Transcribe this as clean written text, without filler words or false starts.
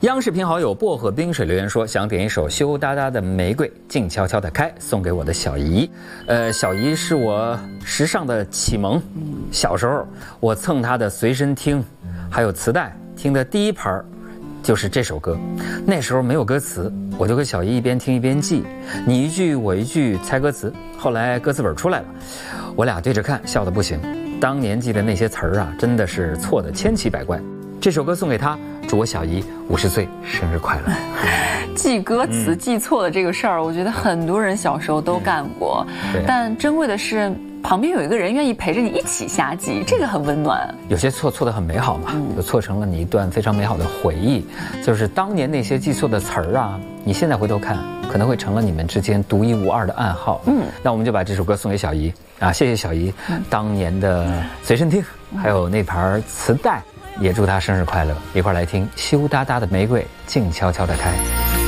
央视频好友薄荷冰水留言说，想点一首羞答答的玫瑰静悄悄地开，送给我的小姨。小姨是我时尚的启蒙，小时候我蹭她的随身听还有磁带听的第一盘就是这首歌。那时候没有歌词，我就跟小姨一边听一边记，你一句我一句猜歌词。后来歌词本出来了，我俩对着看，笑得不行。当年记的那些词儿啊，真的是错的千奇百怪。这首歌送给她，祝我小姨50岁生日快乐。 记歌词记错了这个事儿，我觉得很多人小时候都干过，但珍贵的是旁边有一个人愿意陪着你一起瞎记，这个很温暖。 有些错得很美好嘛，就错成了你一段非常美好的回忆。就是当年那些记错的词儿啊，你现在回头看，可能会成了你们之间独一无二的暗号。那我们就把这首歌送给小姨啊，谢谢小姨当年的随身听，还有那盘磁带，也祝她生日快乐。一块来听羞答答的玫瑰静悄悄地开。